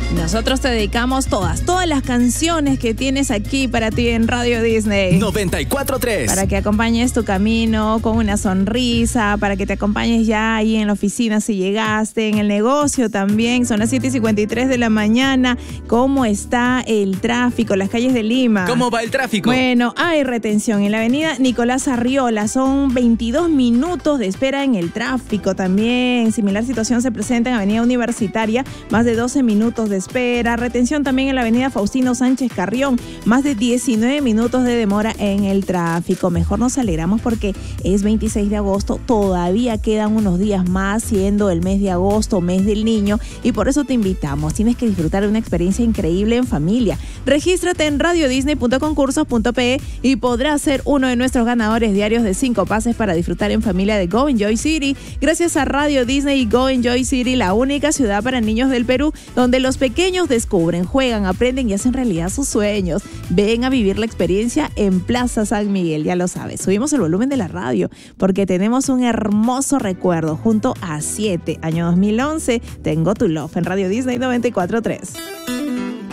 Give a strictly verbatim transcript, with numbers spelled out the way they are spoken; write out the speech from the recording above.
Nosotros te dedicamos todas, todas las canciones que tienes aquí para ti en Radio Disney. noventa y cuatro punto tres. Para que acompañes tu camino con una sonrisa, para que te acompañes ya ahí en la oficina si llegaste, en el negocio también. Son las siete y cincuenta y tres de la mañana. ¿Cómo está el tráfico? Las calles de Lima. ¿Cómo va el tráfico? Bueno, hay retención en la avenida Nicolás Arriola. Son veintidós minutos de espera en el tráfico también. Similar situación se presenta en avenida Universitaria. Más de doce minutos de espera. Retención también en la avenida Faustino Sánchez Carrión. Más de diecinueve minutos de demora en el tráfico. Mejor nos alegramos porque es veintiséis de agosto. Todavía quedan unos días más siendo el mes de agosto, mes del niño. Y por eso te invitamos. Tienes que disfrutar de una experiencia increíble en familia. Regístrate en radio disney punto concursos punto pe y podrás ser uno de nuestros ganadores diarios de cinco pases para disfrutar en familia de Go Enjoy City. Gracias a Radio Disney y Go Enjoy City, la única ciudad para niños del Perú donde los pequeños descubren, juegan, aprenden y hacen realidad sus sueños. Ven a vivir la experiencia en Plaza San Miguel, ya lo sabes. Subimos el volumen de la radio porque tenemos un hermoso recuerdo junto a siete, año dos mil once. Tengo tu love en Radio Disney noventa y cuatro punto tres.